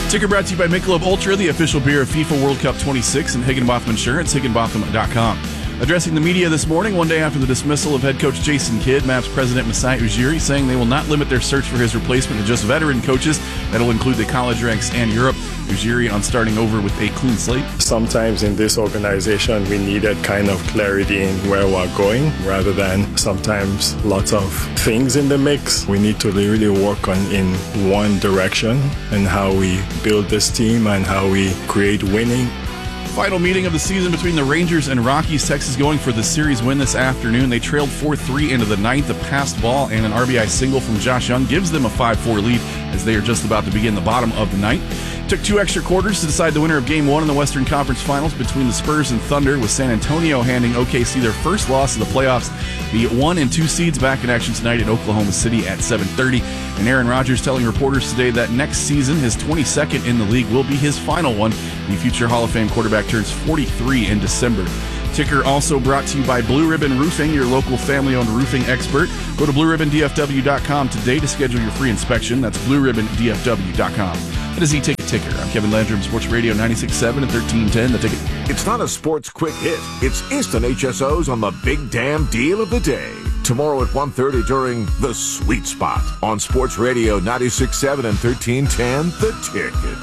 Ticker brought to you by Michelob Ultra, the official beer of FIFA World Cup 26, and Higginbotham Insurance, higginbotham.com. Addressing the media this morning, one day after the dismissal of head coach Jason Kidd, Mavs president Masai Ujiri saying they will not limit their search for his replacement to just veteran coaches. That'll include the college ranks and Europe. Ujiri on starting over with a clean slate. Sometimes in this organization, we needed kind of clarity in where we're going rather than sometimes lots of things in the mix. We need to really work on in one direction and how we build this team and how we create winning. Final meeting of the season between the Rangers and Rockies. Texas going for the series win this afternoon. They trailed 4-3 into the ninth. A passed ball and an RBI single from Josh Young gives them a 5-4 lead as they are just about to begin the bottom of the ninth. Took 2 extra quarters to decide the winner of Game 1 in the Western Conference Finals between the Spurs and Thunder, with San Antonio handing OKC their first loss of the playoffs. The 1 and 2 seeds back in action tonight in Oklahoma City at 7:30. And Aaron Rodgers telling reporters today that next season, his 22nd in the league, will be his final one. The future Hall of Fame quarterback turns 43 in December. Ticker also brought to you by Blue Ribbon Roofing, your local family-owned roofing expert. Go to blueribbondfw.com today to schedule your free inspection. That's blueribbondfw.com. That is E-Ticket Ticker. I'm Kevin Landrum, Sports Radio 96.7 and 1310. The Ticket. It's not a sports quick hit. It's instant HSOs on the big damn deal of the day. Tomorrow at 1:30 during The Sweet Spot on Sports Radio 96.7 and 1310. The Ticket.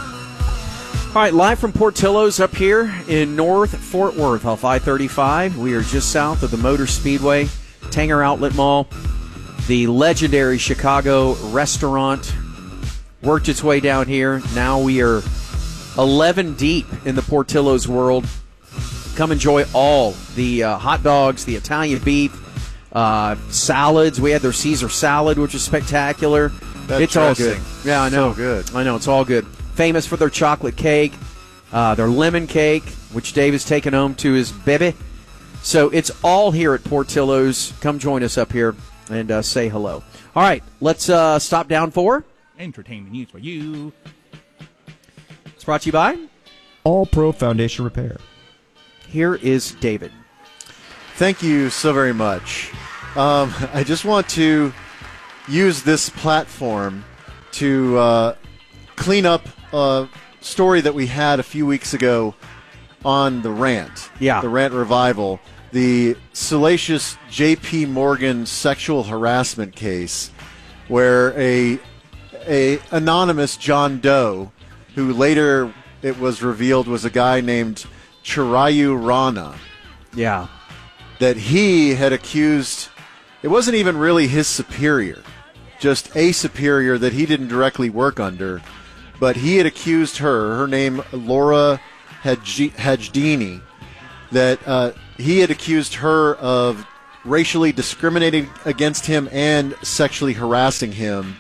All right, live from Portillo's up here in North Fort Worth off I-35. We are just south of the Motor Speedway, Tanger Outlet Mall. The legendary Chicago restaurant worked its way down here. Now we are 11 deep in the Portillo's world. Come enjoy all the hot dogs, the Italian beef, salads. We had their Caesar salad, which is spectacular. It's all good. Yeah, I know. So good. I know, it's all good. Famous for their chocolate cake, their lemon cake, which Dave has taken home to his baby. So it's all here at Portillo's. Come join us up here and say hello. All right, let's stop down for entertainment news for you. It's brought to you by All Pro Foundation Repair. Here is David. Thank you so very much. I just want to use this platform to clean up a story that we had a few weeks ago on The Rant. Yeah. The Rant Revival. The salacious J.P. Morgan sexual harassment case where a anonymous John Doe, who later it was revealed was a guy named Chirayu Rana. Yeah. That he had accused, it wasn't even really his superior, just a superior that he didn't directly work under, but he had accused her name Laura Hajdini, that he had accused her of racially discriminating against him and sexually harassing him,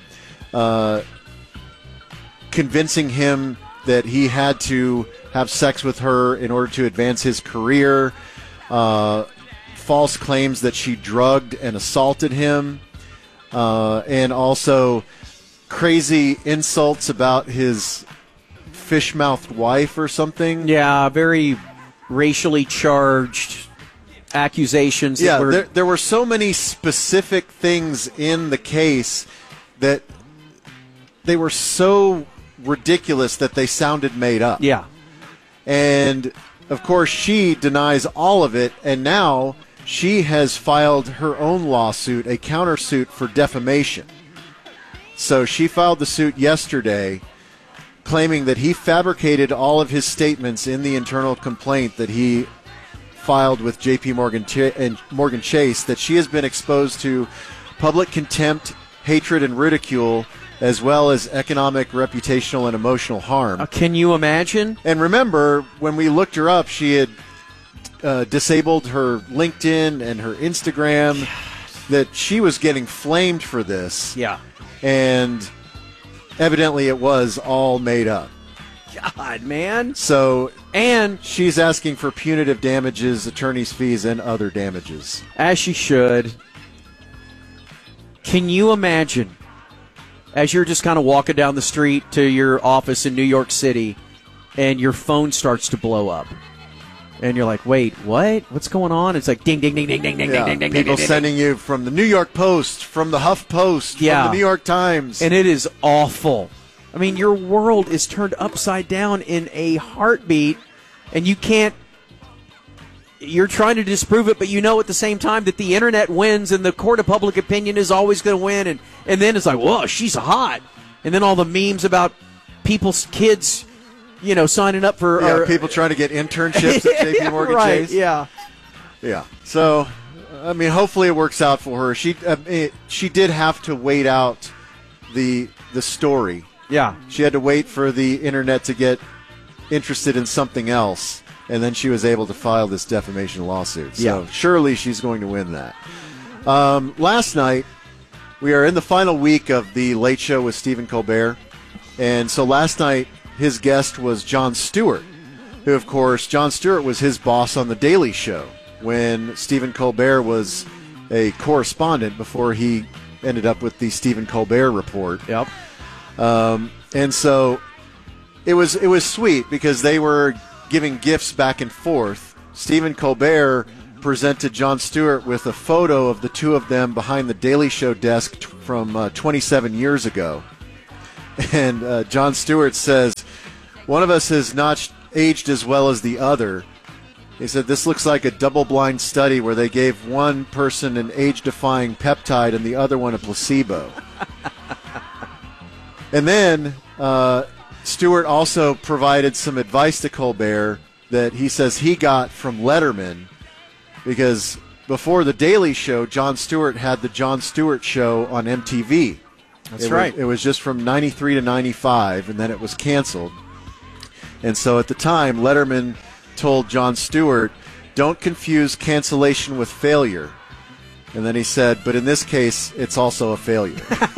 convincing him that he had to have sex with her in order to advance his career, false claims that she drugged and assaulted him, and also crazy insults about his fish-mouthed wife or something. Yeah, very racially charged accusations. Yeah, there were so many specific things in the case that they were so ridiculous that they sounded made up. Yeah. And, of course, she denies all of it, and now she has filed her own lawsuit, a countersuit for defamation. So she filed the suit yesterday, claiming that he fabricated all of his statements in the internal complaint that he filed with J.P. Morgan Chase, that she has been exposed to public contempt, hatred, and ridicule, as well as economic, reputational, and emotional harm. Can you imagine? And remember, when we looked her up, she had disabled her LinkedIn and her Instagram, that she was getting flamed for this. Yeah. And evidently it was all made up. God, man. So, and she's asking for punitive damages, attorney's fees, and other damages. As she should. Can you imagine, as you're just kind of walking down the street to your office in New York City, and your phone starts to blow up? And you're like, wait, what? What's going on? It's like ding, ding, ding, ding, ding, ding, ding, ding, ding. People sending you from the New York Post, from the Huff Post, from the New York Times. And it is awful. I mean, your world is turned upside down in a heartbeat, and you can't. You're trying to disprove it, but you know at the same time that the internet wins and the court of public opinion is always going to win. And then it's like, whoa, she's hot. And then all the memes about people's kids, signing up for people trying to get internships at JP Morgan right, Chase. Yeah. So, I mean, hopefully it works out for her. She did have to wait out the story. Yeah. She had to wait for the internet to get interested in something else, and then she was able to file this defamation lawsuit. So surely she's going to win that. Last night, we are in the final week of the Late Show with Stephen Colbert. And so last night, his guest was Jon Stewart, who, of course, Jon Stewart was his boss on The Daily Show when Stephen Colbert was a correspondent before he ended up with the Stephen Colbert Report. Yep. And so it was sweet because they were giving gifts back and forth. Stephen Colbert presented Jon Stewart with a photo of the two of them behind the Daily Show desk from 27 years ago. And Jon Stewart says, one of us has not aged as well as the other. He said, this looks like a double-blind study where they gave one person an age-defying peptide and the other one a placebo. And then Stewart also provided some advice to Colbert that he says he got from Letterman, because before The Daily Show, Jon Stewart had The Jon Stewart Show on MTV. That's right. It was just from 93 to 95, and then it was canceled. And so at the time, Letterman told Jon Stewart, don't confuse cancellation with failure. And then he said, but in this case, it's also a failure.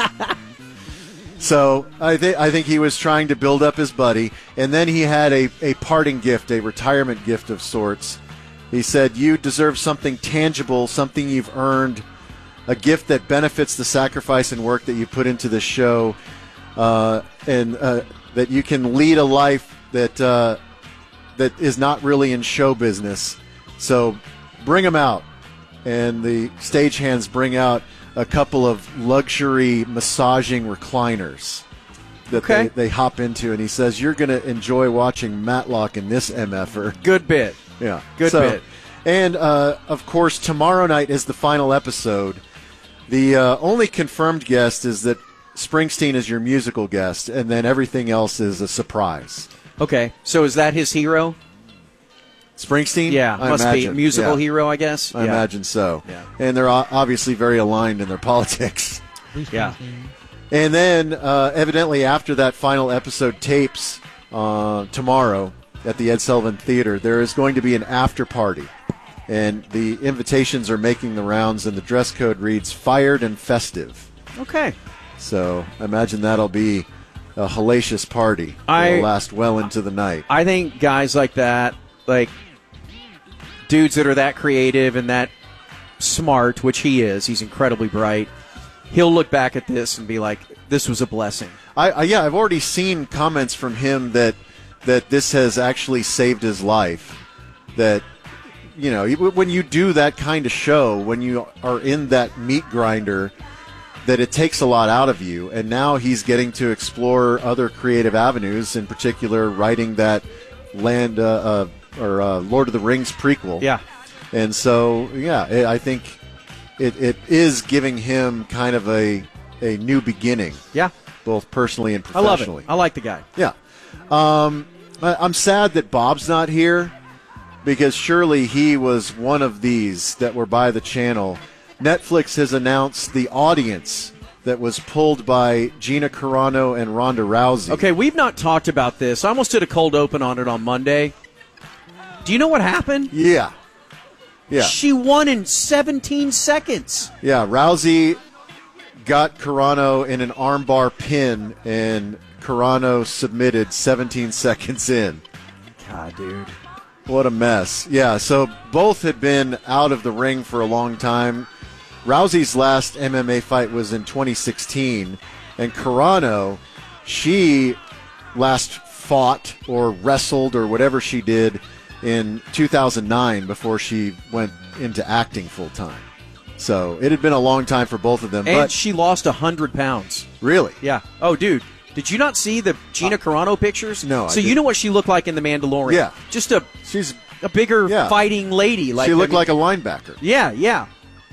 So I think he was trying to build up his buddy. And then he had a parting gift, a retirement gift of sorts. He said, you deserve something tangible, something you've earned, a gift that benefits the sacrifice and work that you put into the show, and that you can lead a life that is not really in show business. So bring them out. And the stagehands bring out a couple of luxury massaging recliners that they hop into. And he says, you're going to enjoy watching Matlock in this MFer. Good bit. Yeah. Good bit. And, of course, tomorrow night is the final episode. The only confirmed guest is that Springsteen is your musical guest, and then everything else is a surprise. Okay. So is that his hero? Springsteen? Yeah, I must imagine. be a musical Yeah. hero, I guess. I imagine so. Yeah. And they're obviously very aligned in their politics. Yeah. And then, evidently, after that final episode tapes tomorrow at the Ed Sullivan Theater, there is going to be an after party. And the invitations are making the rounds, and the dress code reads fired and festive. Okay. So I imagine that'll be a hellacious party. It'll last well into the night. I think guys like that, like dudes that are that creative and that smart, which he is, he's incredibly bright, he'll look back at this and be like, this was a blessing. I've already seen comments from him that this has actually saved his life. That, you know, when you do that kind of show, when you are in that meat grinder, that it takes a lot out of you. And now he's getting to explore other creative avenues, in particular writing that Lord of the Rings prequel. Yeah. And so, I think it is giving him kind of a new beginning. Yeah. Both personally and professionally. I love it. I like the guy. Yeah. I'm sad that Bob's not here, because surely he was one of these that were by the channel. Netflix has announced the audience that was pulled by Gina Carano and Ronda Rousey. Okay, we've not talked about this. I almost did a cold open on it on Monday. Do you know what happened? Yeah. She won in 17 seconds. Yeah, Rousey got Carano in an armbar pin, and Carano submitted 17 seconds in. God, dude. What a mess. Yeah, so both had been out of the ring for a long time. Rousey's last MMA fight was in 2016, and Carano, she last fought or wrestled or whatever she did in 2009 before she went into acting full time. So it had been a long time for both of them. And but she lost 100 pounds. Really? Yeah. Oh, dude. Did you not see the Gina Carano pictures? No, I So you didn't. know what she looked like in The Mandalorian? Yeah. Just a She's bigger Yeah. fighting lady. she looked like a linebacker. Yeah.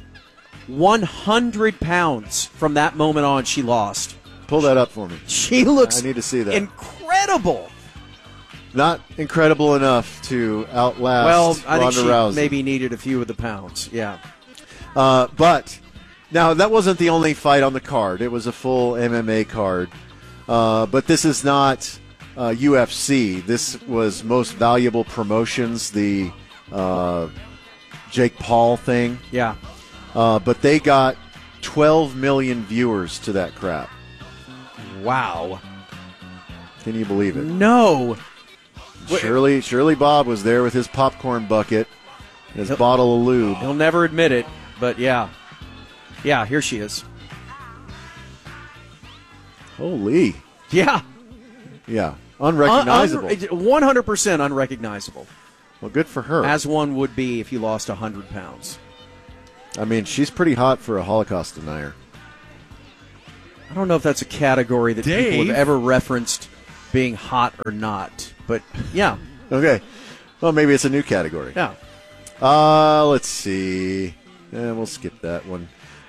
100 pounds from that moment on, she lost. Pull that up for me. She looks I need to see that. incredible. Not incredible enough to outlast Well, I think Ronda she Rousey. maybe needed a few of the pounds. Yeah. But now that wasn't the only fight on the card. It was a full MMA card. But this is not UFC. This was Most Valuable Promotions, the Jake Paul thing. Yeah. But they got 12 million viewers to that crap. Wow. Can you believe it? No. Shirley Bob was there with his popcorn bucket, and his bottle of lube. He'll never admit it, but yeah. Yeah, here she is. Holy. Yeah. Yeah. Unrecognizable. 100% unrecognizable, Well, good for her. as one would be if you lost 100 pounds. I mean, she's pretty hot for a Holocaust denier. I don't know if that's a category that people Dave? have ever referenced being hot or not, but yeah. Okay. Well, maybe it's a new category. Yeah. Let's see. We'll skip that one.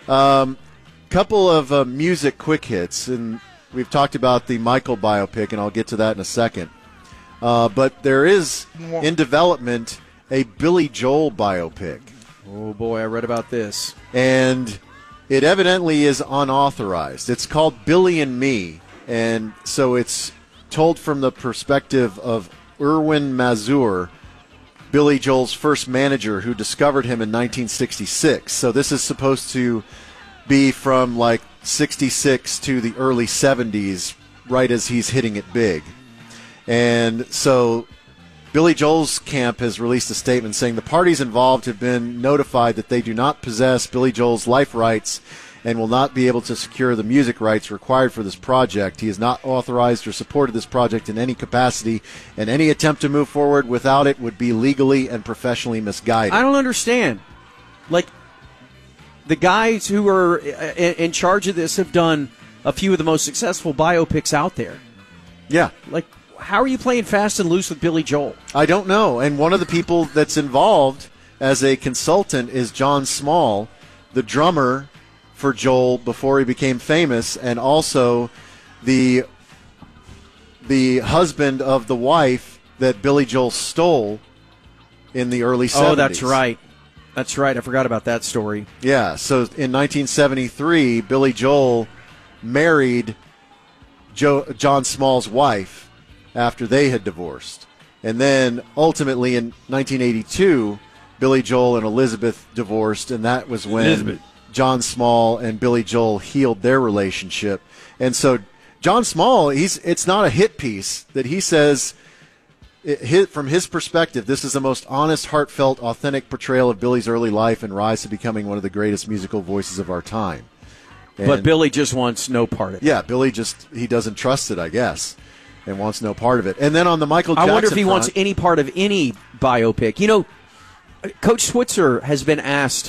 Couple of music quick hits, and we've talked about the Michael biopic, and I'll get to that in a second. But there is, in development, a Billy Joel biopic. Oh, boy, I read about this. And it evidently is unauthorized. It's called Billy and Me, and so it's told from the perspective of Irwin Mazur, Billy Joel's first manager, who discovered him in 1966. So this is supposed to be from like 66 to the early 70s, right as he's hitting it big. And so Billy Joel's camp has released a statement saying the parties involved have been notified that they do not possess Billy Joel's life rights and will not be able to secure the music rights required for this project. He has not authorized or supported this project in any capacity, and any attempt to move forward without it would be legally and professionally misguided. I don't understand. Like, the guys who are in charge of this have done a few of the most successful biopics out there. Yeah. Like, how are you playing fast and loose with Billy Joel? I don't know. And one of the people that's involved as a consultant is John Small, the drummer for Joel before he became famous, and also the husband of the wife that Billy Joel stole in the early 70s. Oh, that's right. That's right. I forgot about that story. Yeah, so in 1973, Billy Joel married John Small's wife after they had divorced. And then ultimately in 1982, Billy Joel and Elizabeth divorced, and that was when John Small and Billy Joel healed their relationship. And so John Small, it's not a hit piece that he says, from his perspective, this is the most honest, heartfelt, authentic portrayal of Billy's early life and rise to becoming one of the greatest musical voices of our time. And But Billy just wants no part of it. yeah, Billy he doesn't trust it, I guess, and wants no part of it. And then on the Michael Jackson I wonder if he front, wants any part of any biopic. You know, Coach Switzer has been asked,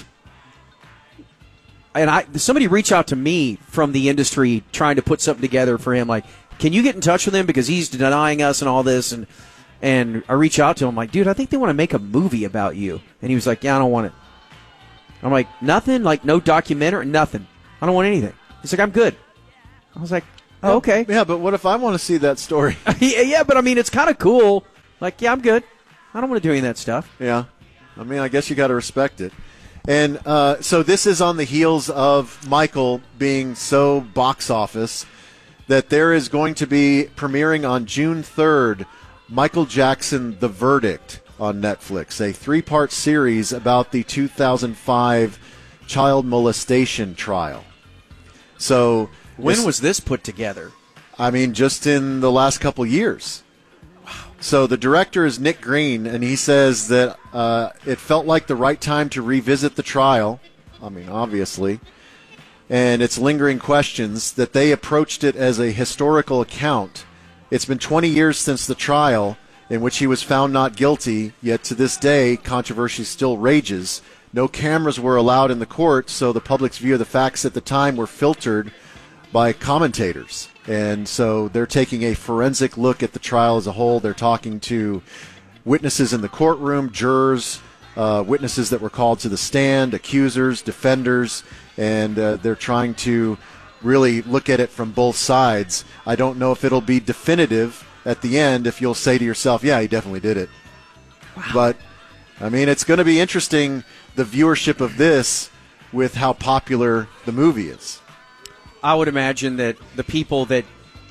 and somebody reached out to me from the industry trying to put something together for him. Like, can you get in touch with him because he's denying us and all this? And I reach out to him like, dude, I think they want to make a movie about you. And he was like, yeah, I don't want it. I'm like, nothing? Like, no documentary? Nothing. I don't want anything. He's like, I'm good. I was like, oh, okay. Yeah, but what if I want to see that story? Yeah, but I mean, it's kind of cool. Like, yeah, I'm good. I don't want to do any of that stuff. Yeah. I mean, I guess you got to respect it. And so this is on the heels of Michael being so box office that there is going to be premiering on June 3rd, Michael Jackson, The Verdict on Netflix, a 3-part series about the 2005 child molestation trial. So When was this put together? I mean, just in the last couple years. So the director is Nick Green, and he says that it felt like the right time to revisit the trial. I mean, obviously. And its lingering questions, that they approached it as a historical account. It's been 20 years since the trial in which he was found not guilty, yet to this day, controversy still rages. No cameras were allowed in the court, so the public's view of the facts at the time were filtered by commentators. And so they're taking a forensic look at the trial as a whole. They're talking to witnesses in the courtroom, jurors, witnesses that were called to the stand, accusers, defenders, and they're trying to really look at it from both sides. I don't know if it'll be definitive at the end, if you'll say to yourself, yeah, he definitely did it. Wow. But, I mean, it's going to be interesting, the viewership of this with how popular the movie is. I would imagine that the people that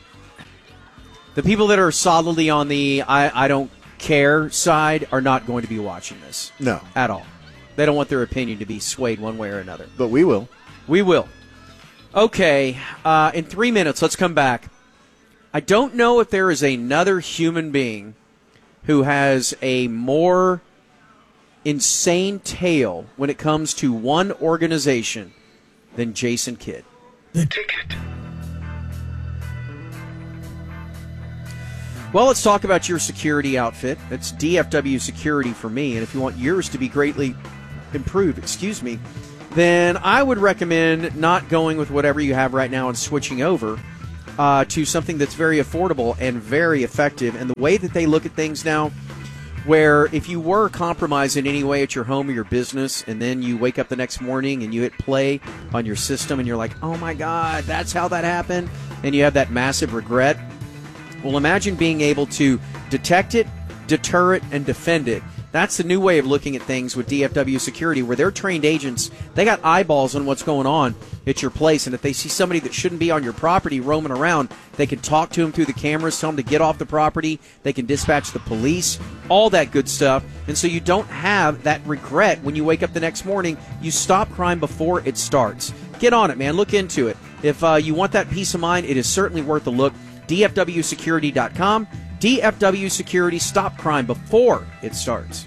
are solidly on the I don't care side are not going to be watching this. No. At all. They don't want their opinion to be swayed one way or another. But we will. We will. Okay, in 3 minutes, let's come back. I don't know if there is another human being who has a more insane tale when it comes to one organization than Jason Kidd. The Ticket. Well, let's talk about your security outfit. It's DFW Security for me, and if you want yours to be greatly improved, then I would recommend not going with whatever you have right now and switching over to something that's very affordable and very effective. And the way that they look at things now, where if you were compromised in any way at your home or your business, and then you wake up the next morning and you hit play on your system and you're like, oh my God, that's how that happened, and you have that massive regret. Well, imagine being able to detect it, deter it, and defend it. That's the new way of looking at things with DFW Security, where they're trained agents. They got eyeballs on what's going on at your place, and if they see somebody that shouldn't be on your property roaming around, they can talk to them through the cameras, tell them to get off the property. They can dispatch the police, all that good stuff. And so you don't have that regret when you wake up the next morning. You stop crime before it starts. Get on it, man. Look into it. If you want that peace of mind, it is certainly worth a look. DFWsecurity.com. DFW Security, stop crime before it starts.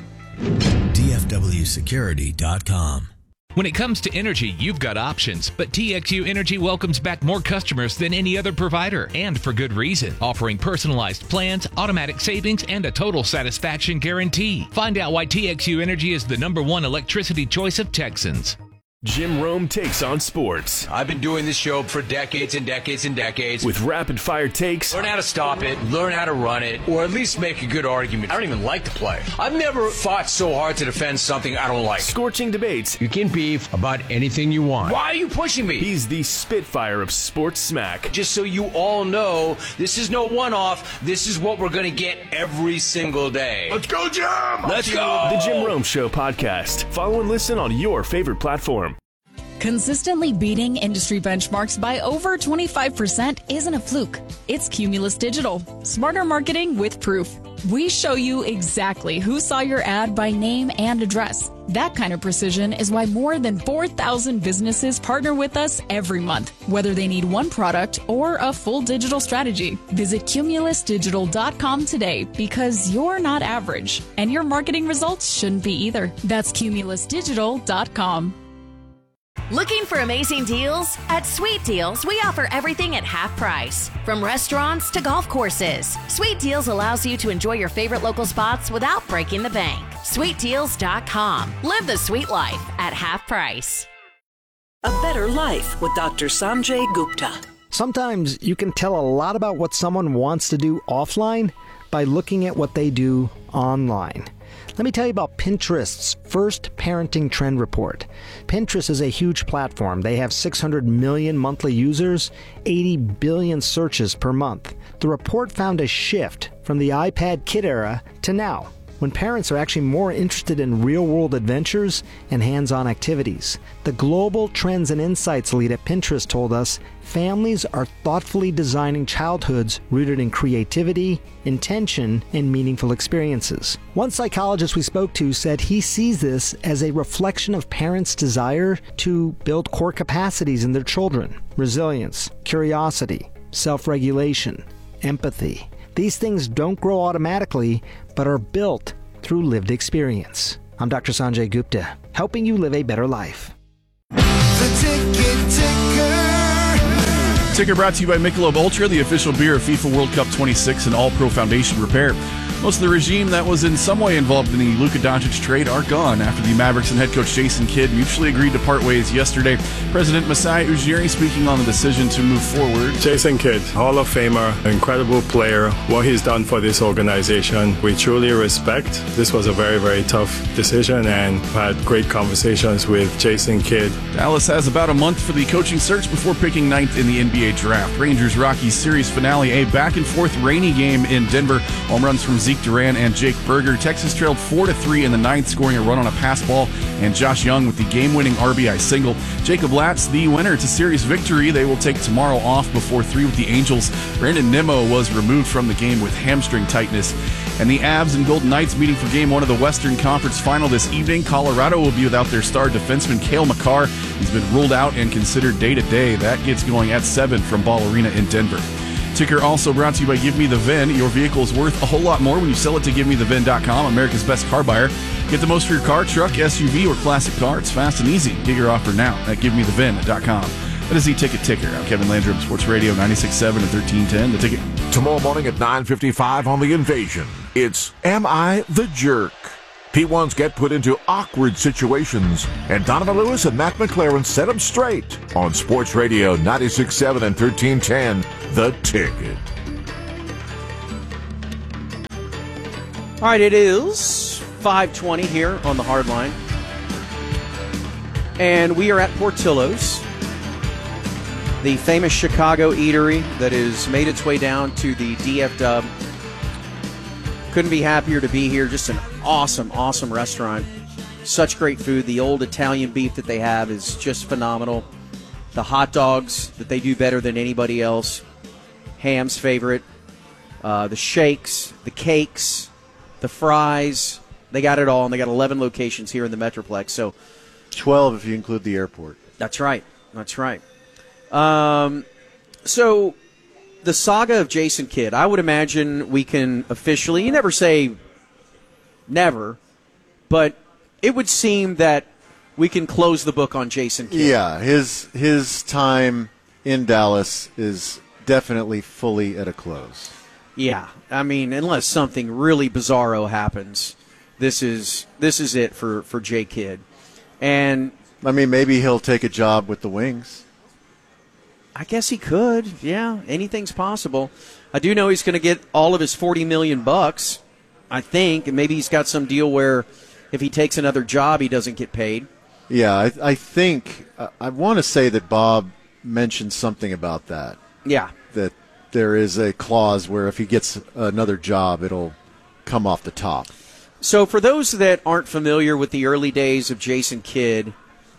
DFWsecurity.com. When it comes to energy, you've got options, but TXU Energy welcomes back more customers than any other provider, and for good reason, offering personalized plans, automatic savings, and a total satisfaction guarantee. Find out why TXU Energy is the #1 electricity choice of Texans. Jim Rome takes on sports. I've been doing this show for decades and decades and decades. With rapid-fire takes. Learn how to stop it, learn how to run it, or at least make a good argument. I don't even like to play. I've never fought so hard to defend something I don't like. Scorching debates. You can beef about anything you want. Why are you pushing me? He's the Spitfire of sports smack. Just so you all know, this is no one-off. This is what we're going to get every single day. Let's go, Jim! Let's go! The Jim Rome Show podcast. Follow and listen on your favorite platform. Consistently beating industry benchmarks by over 25% isn't a fluke. It's Cumulus Digital. Smarter marketing with proof. We show you exactly who saw your ad by name and address. That kind of precision is why more than 4,000 businesses partner with us every month, whether they need one product or a full digital strategy. Visit cumulusdigital.com today, because you're not average, and your marketing results shouldn't be either. That's cumulusdigital.com. Looking for amazing deals? At Sweet Deals, we offer everything at half price. From restaurants to golf courses, Sweet Deals allows you to enjoy your favorite local spots without breaking the bank. SweetDeals.com. Live the sweet life at half price. A Better Life with Dr. Sanjay Gupta. Sometimes you can tell a lot about what someone wants to do offline by looking at what they do online. Let me tell you about Pinterest's first parenting trend report. Pinterest is a huge platform. They have 600 million monthly users, 80 billion searches per month. The report found a shift from the iPad kid era to now, when parents are actually more interested in real-world adventures and hands-on activities. The Global Trends and Insights lead at Pinterest told us families are thoughtfully designing childhoods rooted in creativity, intention, and meaningful experiences. One psychologist we spoke to said he sees this as a reflection of parents' desire to build core capacities in their children: resilience, curiosity, self-regulation, empathy. These things don't grow automatically, but are built through lived experience. I'm Dr. Sanjay Gupta, helping you live a better life. Ticker brought to you by Michelob Ultra, the official beer of FIFA World Cup 26 and All Pro Foundation Repair. Most of the regime that was in some way involved in the Luka Doncic trade are gone after the Mavericks and head coach Jason Kidd mutually agreed to part ways yesterday. President Masai Ujiri speaking on the decision to move forward. Jason Kidd, Hall of Famer, incredible player. What he's done for this organization, we truly respect. This was a very, very tough decision, and had great conversations with Jason Kidd. Dallas has about a month for the coaching search before picking ninth in the NBA draft. Rangers-Rockies series finale, a back-and-forth rainy game in Denver. Home runs from Zeke Duran and Jake Berger. Texas trailed 4-3 in the ninth, scoring a run on a pass ball, and Josh Young with the game-winning RBI single. Jacob Latz, the winner to series victory. They will take tomorrow off before 3 with the Angels. Brandon Nimmo was removed from the game with hamstring tightness. And the Avs and Golden Knights meeting for Game 1 of the Western Conference Final this evening. Colorado will be without their star defenseman Cale Makar. He's been ruled out and considered day-to-day. That gets going at 7 from Ball Arena in Denver. Ticker also brought to you by Give Me The VIN. Your vehicle is worth a whole lot more when you sell it to GiveMeTheVIN.com, America's best car buyer. Get the most for your car, truck, SUV, or classic car. It's fast and easy. Get your offer now at GiveMeTheVIN.com. That is the Ticker. I'm Kevin Landrum, Sports Radio 96.7 and 1310. The Ticket. Tomorrow morning at 9:55 on The Invasion, it's Am I the Jerk? P1s get put into awkward situations, and Donovan Lewis and Matt McLaren set them straight on Sports Radio 96.7 and 1310, The Ticket. All right, it is 5:20 here on the Hard Line, and we are at Portillo's, the famous Chicago eatery that has made its way down to the DF Dub. Couldn't be happier to be here. Just an awesome, awesome restaurant. Such great food. The old Italian beef that they have is just phenomenal. The hot dogs that they do better than anybody else. Ham's favorite. The shakes, the cakes, the fries. They got it all, and they got 11 locations here in the Metroplex. So 12 if you include the airport. That's right. That's right. So the saga of Jason Kidd, I would imagine we can officially, you never say never, but it would seem that we can close the book on Jason Kidd. Yeah, his time in Dallas is definitely fully at a close. Yeah, I mean, unless something really bizarro happens, this is it for Jay Kidd. And I mean, maybe he'll take a job with the Wings. I guess he could. Yeah, anything's possible. I do know he's going to get all of his $40 million, I think, and maybe he's got some deal where if he takes another job, he doesn't get paid. Yeah, I think I want to say that Bob mentioned something about that. Yeah, that there is a clause where if he gets another job, it'll come off the top. So for those that aren't familiar with the early days of Jason Kidd,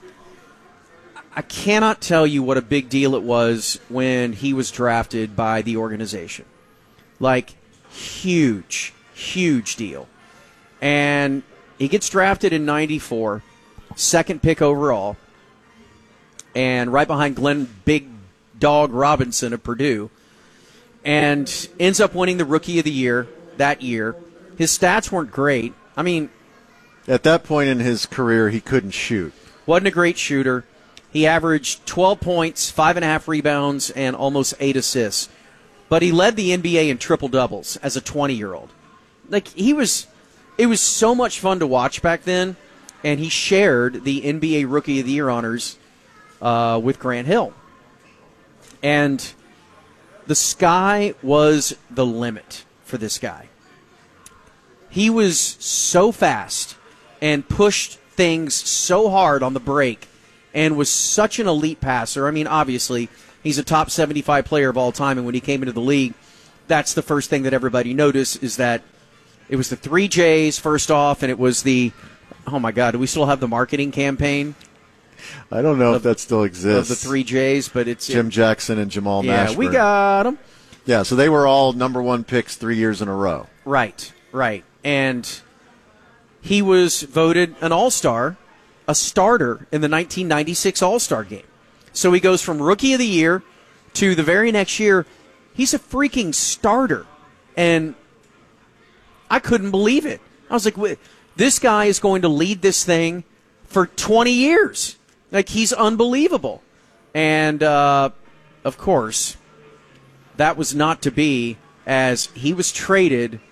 I cannot tell you what a big deal it was when he was drafted by the organization. Like, huge, huge deal. And he gets drafted in 94, second pick overall, and right behind Glenn Big Dog Robinson of Purdue, and ends up winning the Rookie of the Year that year. His stats weren't great. I mean, at that point in his career, he couldn't shoot. Wasn't a great shooter. He averaged 12 points, 5.5 rebounds, and almost 8 assists. But he led the NBA in triple-doubles as a 20-year-old. Like, it was so much fun to watch back then, and he shared the NBA Rookie of the Year honors with Grant Hill. And the sky was the limit for this guy. He was so fast and pushed things so hard on the break and was such an elite passer. I mean, obviously, he's a top 75 player of all time, and when he came into the league, that's the first thing that everybody noticed is that it was the 3 J's first off, and it was the, oh my God, do we still have the marketing campaign? I don't know if that still exists. Of the 3 J's, but it's Jim Jackson and Jamal Mashburn. Yeah, we got them. Yeah, so they were all number 1 picks 3 years in a row. Right. And he was voted an all-star, a starter in the 1996 All-Star game. So he goes from Rookie of the Year to the very next year, he's a freaking starter. And I couldn't believe it. I was like, this guy is going to lead this thing for 20 years. Like, he's unbelievable. And, of course, that was not to be, as he was traded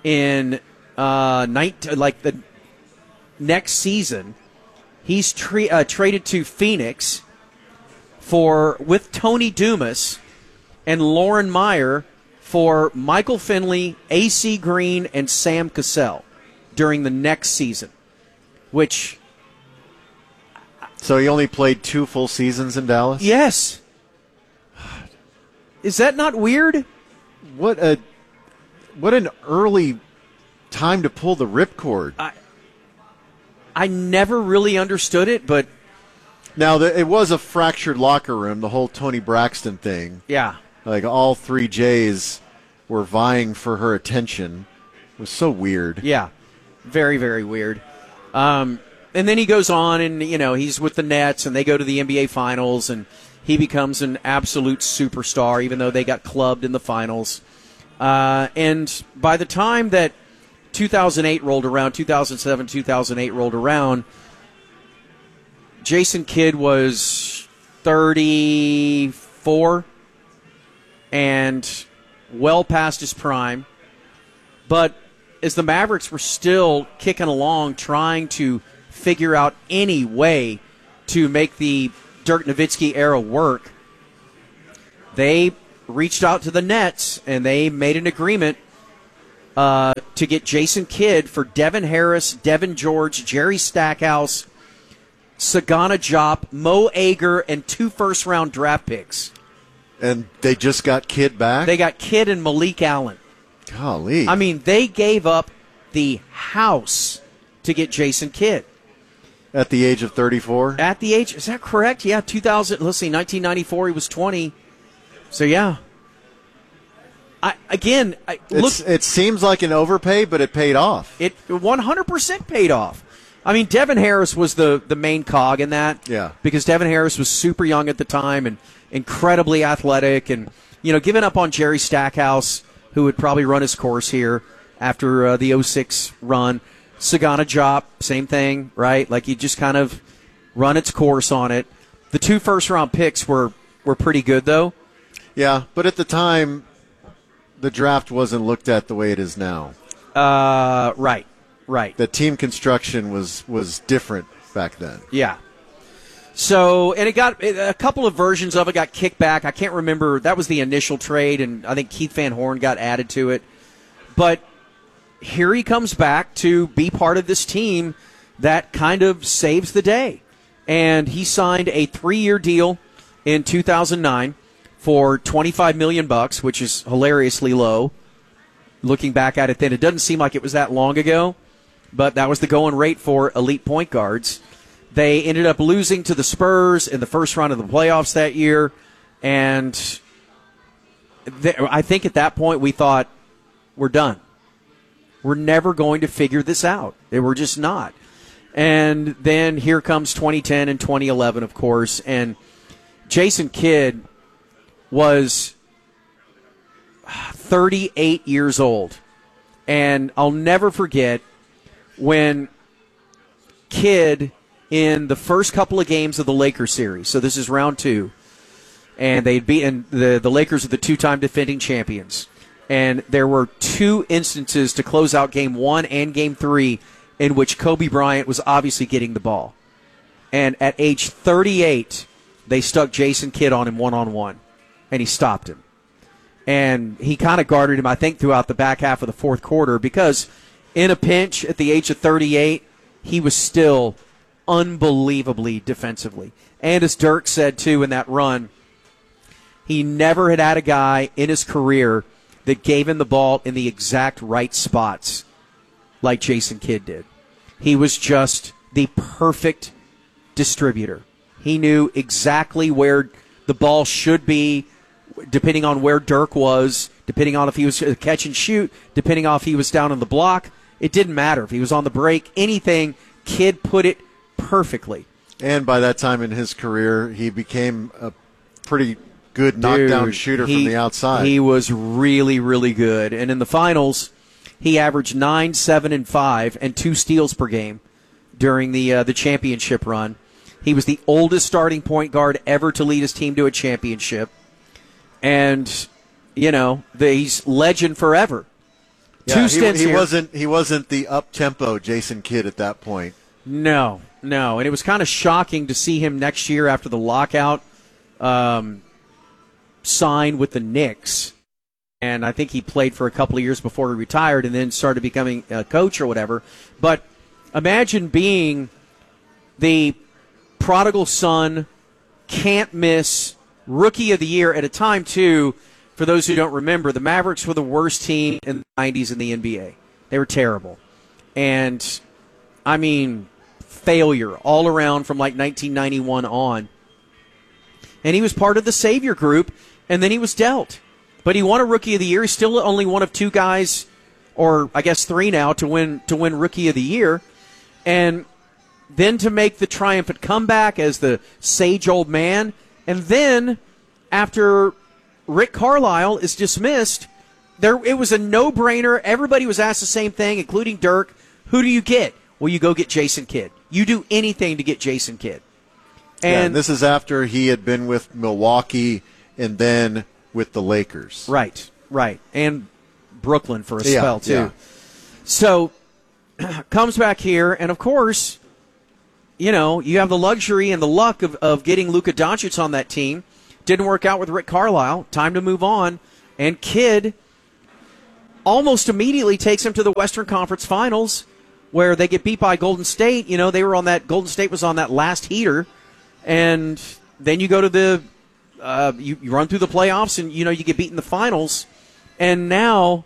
in the next season, he's traded to Phoenix with Tony Dumas and Lauren Meyer for Michael Finley, A.C. Green, and Sam Cassell during the next season, which... So he only played 2 full seasons in Dallas? Yes. Is that not weird? What an early time to pull the ripcord. I never really understood it, but... Now, it was a fractured locker room, the whole Tony Braxton thing. Yeah. Like, all 3 J's were vying for her attention. It was so weird. Yeah. Very, very weird. And then he goes on and, he's with the Nets and they go to the NBA Finals and he becomes an absolute superstar even though they got clubbed in the finals. And by the time that 2008 rolled around, 2007, 2008 rolled around, Jason Kidd was 34 and well past his prime. But as the Mavericks were still kicking along trying to figure out any way to make the Dirk Nowitzki era work, they reached out to the Nets and they made an agreement to get Jason Kidd for Devin Harris, Devin George, Jerry Stackhouse, Sagana Diop, Mo Ager, and 2 first-round draft picks. And they just got Kidd back? They got Kidd and Malik Allen. Golly. I mean, they gave up the house to get Jason Kidd. At the age of 34? At the age, is that correct? Yeah, 1994, he was 20. So, yeah. It seems like an overpay, but it paid off. It 100% paid off. I mean, Devin Harris was the main cog in that. Yeah. Because Devin Harris was super young at the time and incredibly athletic and, giving up on Jerry Stackhouse, who would probably run his course here after the 06 run. Sagana Diop, same thing, right? Like you just kind of run its course on it. The 2 first-round picks were pretty good, though. Yeah, but at the time, the draft wasn't looked at the way it is now. Right. The team construction was different back then. Yeah. So, and it got a couple of versions of it got kicked back. I can't remember. That was the initial trade, and I think Keith Van Horn got added to it. But here he comes back to be part of this team that kind of saves the day. And he signed a 3-year deal in 2009 for $25 million, which is hilariously low. Looking back at it then, it doesn't seem like it was that long ago, but that was the going rate for elite point guards. They ended up losing to the Spurs in the first round of the playoffs that year, and I think at that point we thought, we're done. We're never going to figure this out. We're just not. And then here comes 2010 and 2011, of course, and Jason Kidd was 38 years old. And I'll never forget when Kidd, in the first couple of games of the Lakers series, so this is round 2, and they'd beaten the Lakers are the 2-time defending champions. And there were 2 instances to close out Game 1 and Game 3 in which Kobe Bryant was obviously getting the ball. And at age 38, they stuck Jason Kidd on him one-on-one, and he stopped him. And he kind of guarded him, I think, throughout the back half of the fourth quarter because in a pinch at the age of 38, he was still unbelievably defensively. And as Dirk said, too, in that run, he never had a guy in his career that gave him the ball in the exact right spots like Jason Kidd did. He was just the perfect distributor. He knew exactly where the ball should be, depending on where Dirk was, depending on if he was catch and shoot, depending on if he was down on the block. It didn't matter. If he was on the break, anything, Kidd put it perfectly. And by that time in his career, he became a pretty good knockdown shooter from the outside. He was really, really good. And in the finals, he averaged 9, 7, and 5 and 2 steals per game during the championship run. He was the oldest starting point guard ever to lead his team to a championship. And, he's legend forever. Yeah, Two stints he here. He wasn't the up-tempo Jason Kidd at that point. No. And it was kind of shocking to see him next year after the lockout sign with the Knicks. And I think he played for a couple of years before he retired and then started becoming a coach or whatever. But imagine being the prodigal son, can't miss, rookie of the year at a time, too, for those who don't remember, the Mavericks were the worst team in the 90s in the NBA. They were terrible. And, I mean, failure all around from like 1991 on. And he was part of the Savior group, and then he was dealt. But he won a Rookie of the Year. He's still only one of two guys, or I guess three now, to win Rookie of the Year. And then to make the triumphant comeback as the sage old man. And then, after Rick Carlisle is dismissed, it was a no-brainer. Everybody was asked the same thing, including Dirk. Who do you get? Well, you go get Jason Kidd. You do anything to get Jason Kidd. And this is after he had been with Milwaukee and then with the Lakers. Right. And Brooklyn for a spell, too. Yeah. So, comes back here, and of course, you have the luxury and the luck of getting Luka Doncic on that team. Didn't work out with Rick Carlisle. Time to move on. And Kidd almost immediately takes him to the Western Conference Finals, where they get beat by Golden State. They were on that. Golden State was on that last heater, and then you go to the you run through the playoffs, and you get beat in the finals, and now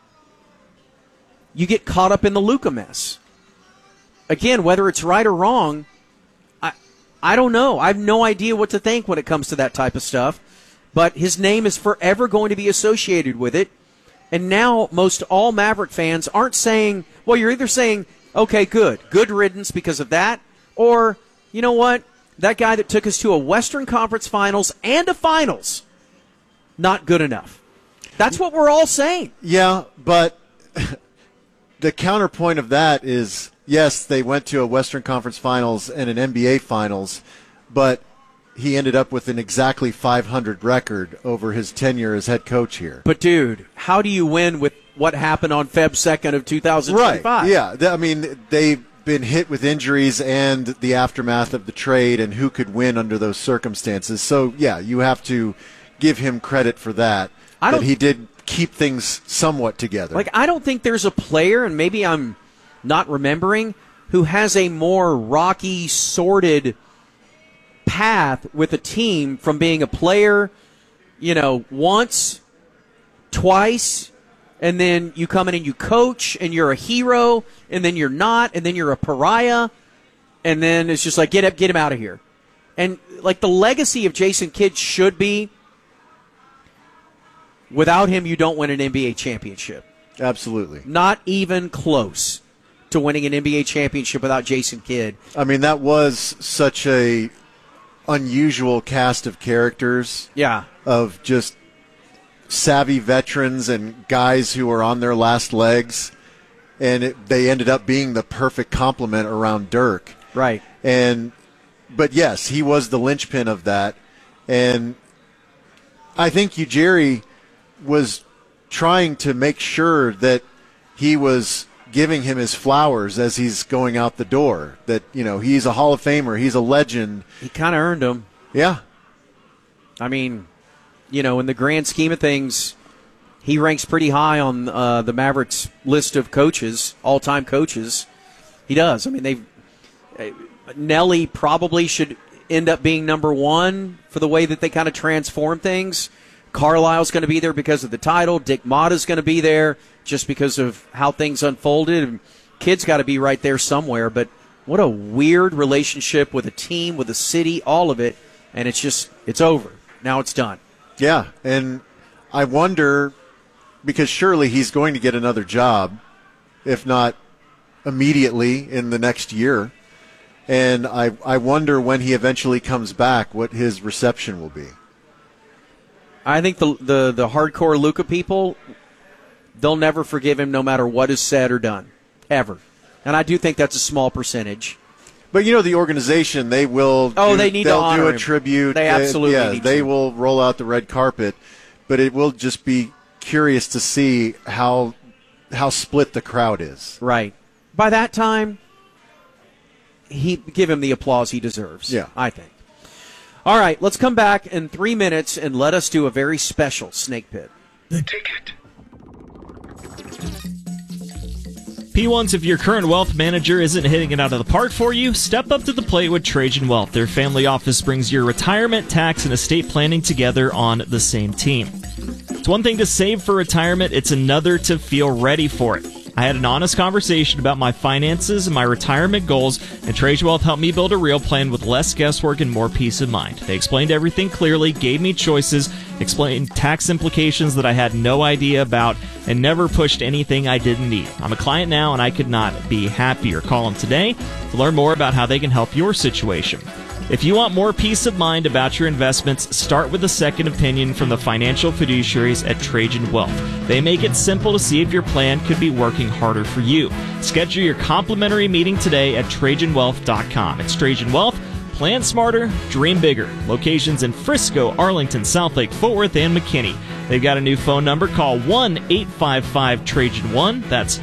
you get caught up in the Luka mess. Again, whether it's right or wrong, I don't know. I have no idea what to think when it comes to that type of stuff. But his name is forever going to be associated with it. And now most all Maverick fans aren't saying, well, you're either saying, okay, good riddance because of that, or, you know what, that guy that took us to a Western Conference Finals and a Finals, not good enough. That's what we're all saying. Yeah, but the counterpoint of that is, yes, they went to a Western Conference Finals and an NBA Finals, but he ended up with an exactly 500 record over his tenure as head coach here. But, dude, how do you win with what happened on Feb 2nd of 2025? Right, yeah. I mean, they've been hit with injuries and the aftermath of the trade and who could win under those circumstances. So, yeah, you have to give him credit for that, that he did keep things somewhat together. I don't think there's a player, and maybe I'm not remembering, who has a more rocky, sordid path with a team from being a player, once, twice, and then you come in and you coach, and you're a hero, and then you're not, and then you're a pariah, and then it's just like, get him out of here. And, the legacy of Jason Kidd should be, without him, you don't win an NBA championship. Absolutely. Not even close to winning an NBA championship without Jason Kidd. I mean, that was such a unusual cast of characters. Yeah. Of just savvy veterans and guys who were on their last legs. And they ended up being the perfect complement around Dirk. Right. But yes, he was the linchpin of that. And I think Ujiri was trying to make sure that he was giving him his flowers as he's going out the door. That, he's a Hall of Famer. He's a legend. He kind of earned them. Yeah. I mean, in the grand scheme of things, he ranks pretty high on the Mavericks list of coaches, all-time coaches. He does. I mean, Nelly probably should end up being number one for the way that they kind of transform things. Carlisle's going to be there because of the title. Dick Motta's going to be there just because of how things unfolded. And Kidd's got to be right there somewhere. But what a weird relationship with a team, with a city, all of it. And it's over. Now it's done. Yeah, and I wonder, because surely he's going to get another job, if not immediately in the next year. And I wonder when he eventually comes back what his reception will be. I think the hardcore Luka people, they'll never forgive him no matter what is said or done, ever. And I do think that's a small percentage. But, the organization, they will they need to honor do a him. tribute. They absolutely need they to. will roll out the red carpet. But it will just be curious to see how how split the crowd is. Right. By that time, give him the applause he deserves. Yeah. I think. All right, let's come back in 3 minutes and let us do a very special Snake Pit. The Ticket. P1s, if your current wealth manager isn't hitting it out of the park for you, step up to the plate with Trajan Wealth. Their family office brings your retirement, tax, and estate planning together on the same team. It's one thing to save for retirement, it's another to feel ready for it. I had an honest conversation about my finances and my retirement goals, and Trajan Wealth helped me build a real plan with less guesswork and more peace of mind. They explained everything clearly, gave me choices, explained tax implications that I had no idea about, and never pushed anything I didn't need. I'm a client now, and I could not be happier. Call them today to learn more about how they can help your situation. If you want more peace of mind about your investments, start with a second opinion from the financial fiduciaries at Trajan Wealth. They make it simple to see if your plan could be working harder for you. Schedule your complimentary meeting today at TrajanWealth.com. It's Trajan Wealth. Plan smarter, dream bigger. Locations in Frisco, Arlington, Southlake, Fort Worth, and McKinney. They've got a new phone number. Call 1-855-TRAJAN1. That's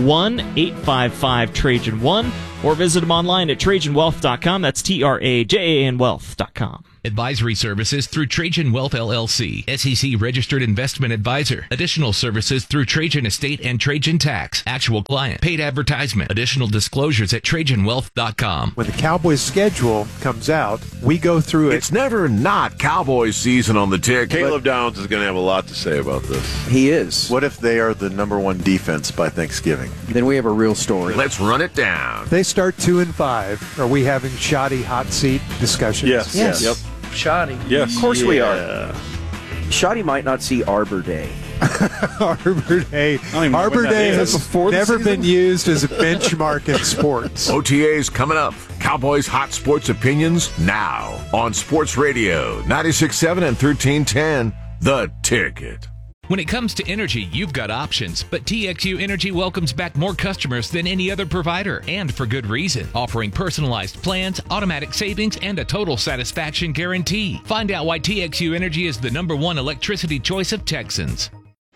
1-855-TRAJAN1. Or visit them online at TrajanWealth.com. That's TRAJAN Wealth.com. Advisory services through Trajan Wealth LLC, SEC registered investment advisor. Additional services through Trajan Estate and Trajan Tax. Actual client. Paid advertisement. Additional disclosures at TrajanWealth.com. When the Cowboys schedule comes out, we go through it. It's never not Cowboys season on the Tick. Caleb Downs is going to have a lot to say about this. He is. What if they are the number one defense by Thanksgiving? Then we have a real story. Let's run it down. If they start 2-5, are we having shoddy hot seat discussions? Yes. Yep. Shoddy. Yes. Of course we are. Shoddy might not see Arbor Day. Arbor Day. Arbor Day has never been used as a benchmark in sports. OTA's coming up. Cowboys hot sports opinions now on Sports Radio 96.7 and 1310. The Ticket. When it comes to energy, you've got options, but TXU Energy welcomes back more customers than any other provider, and for good reason. Offering personalized plans, automatic savings, and a total satisfaction guarantee. Find out why TXU Energy is the #1 electricity choice of Texans.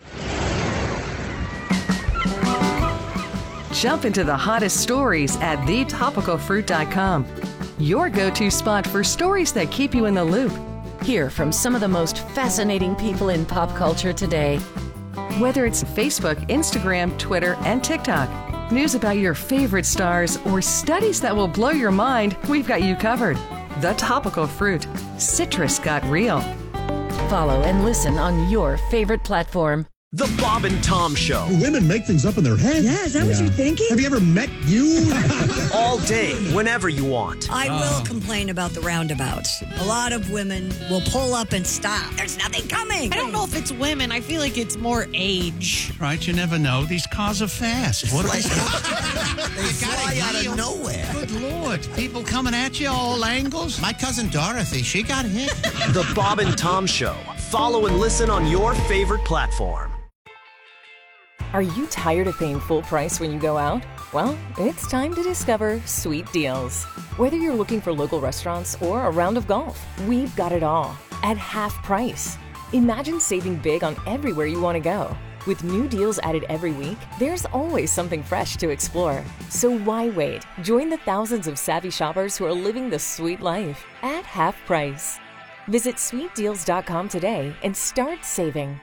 Jump into the hottest stories at thetopicalfruit.com. Your go-to spot for stories that keep you in the loop. Hear from some of the most fascinating people in pop culture today. Whether it's Facebook, Instagram, Twitter, and TikTok, news about your favorite stars, or studies that will blow your mind, we've got you covered. The Topical Fruit. Citrus got real. Follow and listen on your favorite platform. The Bob and Tom Show. Women make things up in their head. Yeah, is that what you're thinking? Have you ever met you? All day, whenever you want. I will complain about the roundabouts. A lot of women will pull up and stop. There's nothing coming. I don't know if it's women. I feel like it's more age. Right, you never know. These cars are fast. What They fly out of nowhere. Good Lord. People coming at you all angles. My cousin Dorothy, she got hit. The Bob and Tom Show. Follow and listen on your favorite platform. Are you tired of paying full price when you go out? Well, it's time to discover Sweet Deals. Whether you're looking for local restaurants or a round of golf, we've got it all at half price. Imagine saving big on everywhere you want to go. With new deals added every week, there's always something fresh to explore. So why wait? Join the thousands of savvy shoppers who are living the sweet life at half price. Visit sweetdeals.com today and start saving.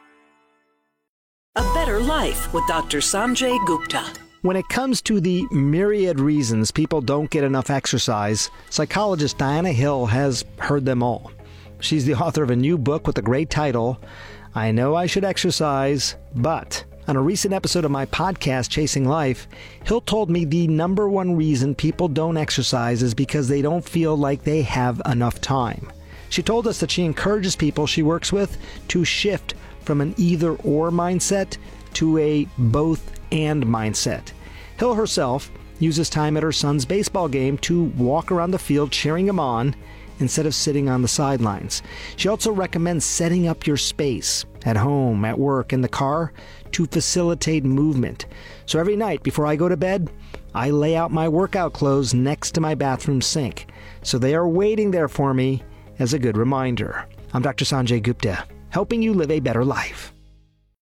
A Better Life with Dr. Sanjay Gupta. When it comes to the myriad reasons people don't get enough exercise, psychologist Diana Hill has heard them all. She's the author of a new book with a great title, I Know I Should Exercise, But. On a recent episode of my podcast, Chasing Life, Hill told me the /1 reason people don't exercise is because they don't feel like they have enough time. She told us that she encourages people she works with to shift from an either-or mindset to a both-and mindset. Hill herself uses time at her son's baseball game to walk around the field cheering him on instead of sitting on the sidelines. She also recommends setting up your space at home, at work, in the car to facilitate movement. So every night before I go to bed, I lay out my workout clothes next to my bathroom sink. So they are waiting there for me as a good reminder. I'm Dr. Sanjay Gupta, helping you live a better life.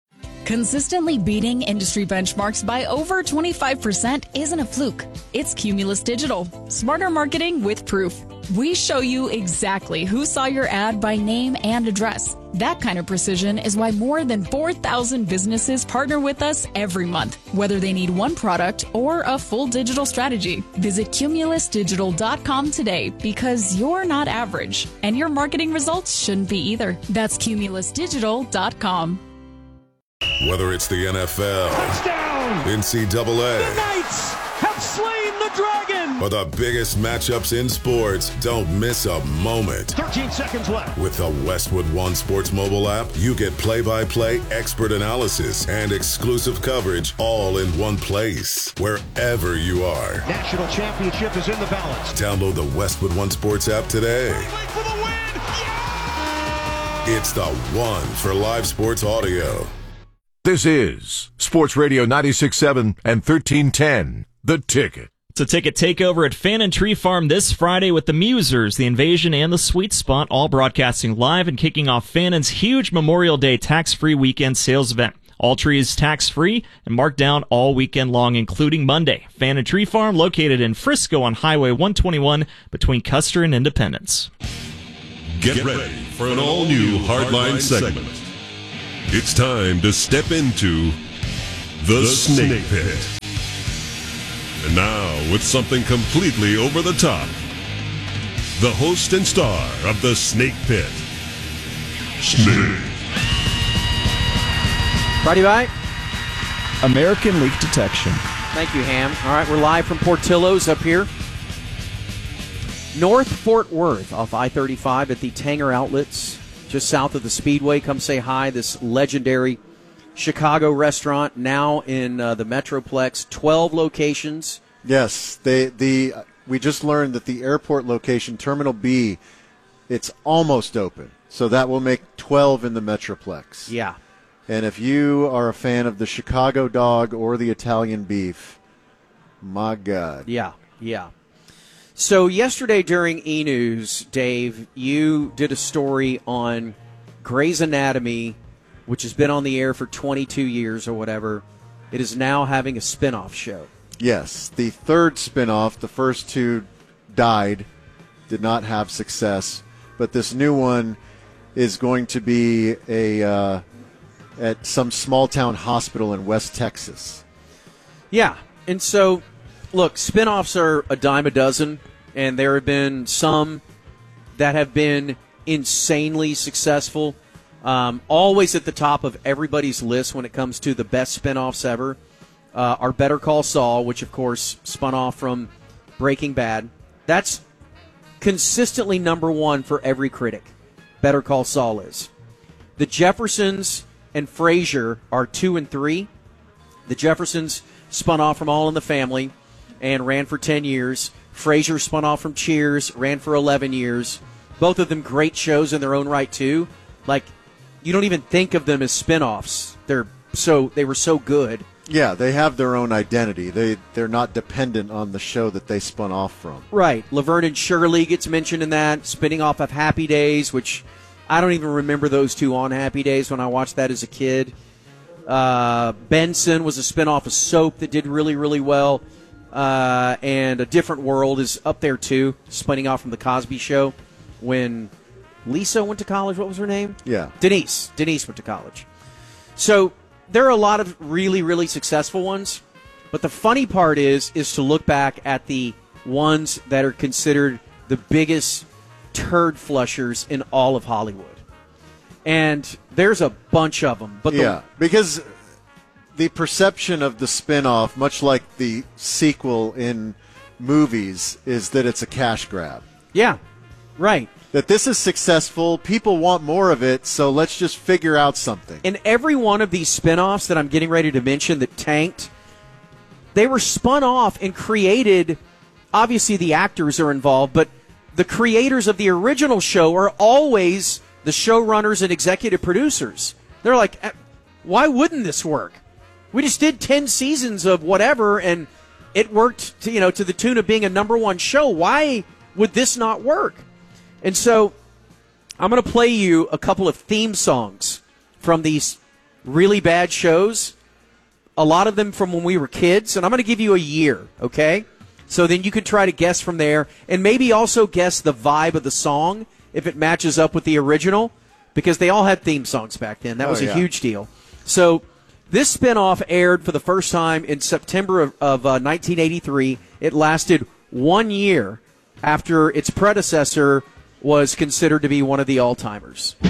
Consistently beating industry benchmarks by over 25% isn't a fluke. It's Cumulus Digital. Smarter marketing with proof. We show you exactly who saw your ad by name and address. That kind of precision is why more than 4,000 businesses partner with us every month, whether they need one product or a full digital strategy. Visit cumulusdigital.com today because you're not average, and your marketing results shouldn't be either. That's cumulusdigital.com. Whether it's the NFL, touchdown, NCAA, the Knights have slain the dragon, or the biggest matchups in sports, don't miss a moment. 13 seconds left. With the Westwood One Sports mobile app, you get play-by-play expert analysis and exclusive coverage all in one place, wherever you are. National championship is in the balance. Download the Westwood One Sports app today. For the win. Yeah! It's the one for live sports audio. This is Sports Radio 96.7 and 1310, The Ticket. It's a ticket takeover at Fan and Tree Farm this Friday with the Musers, the Invasion, and the Sweet Spot, all broadcasting live and kicking off Fannon's huge Memorial Day tax-free weekend sales event. All trees tax-free and marked down all weekend long, including Monday. Fan and Tree Farm, located in Frisco on Highway 121 between Custer and Independence. Get ready for an all-new Hardline segment. It's time to step into the Snake Pit. And now, with something completely over the top, the host and star of the Snake Pit, Snake. Brought to you by American Leak Detection. Thank you, Ham. All right, we're live from Portillo's up here. North Fort Worth off I-35 at the Tanger Outlets, just south of the Speedway. Come say hi. This legendary Chicago restaurant now in the Metroplex. 12 locations. Yes, we just learned that the airport location, Terminal B, it's almost open. So that will make 12 in the Metroplex. Yeah. And if you are a fan of the Chicago dog or the Italian beef, my God. Yeah. So yesterday during E-News, Dave, you did a story on Grey's Anatomy, which has been on the air for 22 years or whatever. It is now having a spinoff show. Yes, the third spinoff. The first two died, did not have success. But this new one is going to be at some small-town hospital in West Texas. Yeah, and so, look, spinoffs are a dime a dozen. And there have been some that have been insanely successful. Always at the top of everybody's list when it comes to the best spinoffs ever are Better Call Saul, which, of course, spun off from Breaking Bad. That's consistently number one for every critic. Better Call Saul is. The Jeffersons and Frasier are 2 and 3. The Jeffersons spun off from All in the Family and ran for 10 years. Frasier spun off from Cheers, ran for 11 years. Both of them great shows in their own right, too. Like, you don't even think of them as spinoffs. They were so good. Yeah, they have their own identity. They're not dependent on the show that they spun off from. Right. Laverne and Shirley gets mentioned in that, spinning off of Happy Days, which I don't even remember those two on Happy Days when I watched that as a kid. Benson was a spinoff of Soap that did really, really well. And A Different World is up there, too, spinning off from The Cosby Show. When Lisa went to college, what was her name? Yeah. Denise. Denise went to college. So there are a lot of really, really successful ones. But the funny part is to look back at the ones that are considered the biggest turd flushers in all of Hollywood. And there's a bunch of them. But because the perception of the spinoff, much like the sequel in movies, is that it's a cash grab. Yeah, right. That this is successful, people want more of it, so let's just figure out something. And every one of these spinoffs that I'm getting ready to mention that tanked, they were spun off and created. Obviously, the actors are involved, but the creators of the original show are always the showrunners and executive producers. They're like, why wouldn't this work? We just did 10 seasons of whatever, and it worked to the tune of being a number one show. Why would this not work? And so I'm going to play you a couple of theme songs from these really bad shows, a lot of them from when we were kids, and I'm going to give you a year, okay? So then you can try to guess from there, and maybe also guess the vibe of the song if it matches up with the original, because they all had theme songs back then. That was a huge deal. So this spinoff aired for the first time in September of 1983. It lasted 1 year after its predecessor was considered to be one of the all-timers.